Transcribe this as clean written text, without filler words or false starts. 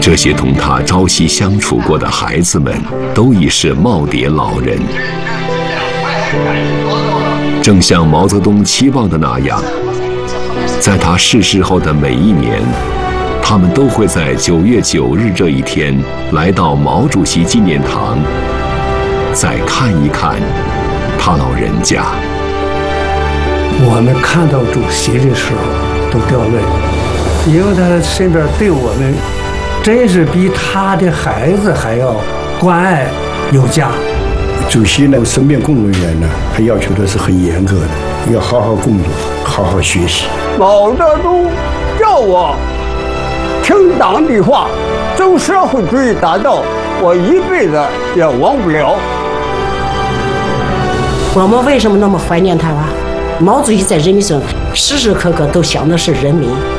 这些同他朝夕相处过的孩子们，都已是耄耋老人。正像毛泽东期望的那样，在他逝世后的每一年，他们都会在9月9日这一天来到毛主席纪念堂，再看一看他老人家。 我们看到主席的时候都掉泪，因为他身边对我们真是比他的孩子还要关爱有加。 主席呢，身边工作人员呢，他要求的是很严格的，要好好工作，好好学习。 毛泽东叫我听党的话，走社会主义大道，我一辈子也忘不了。 我们为什么那么怀念他啊？毛主席在人民中时时刻刻都想的是人民。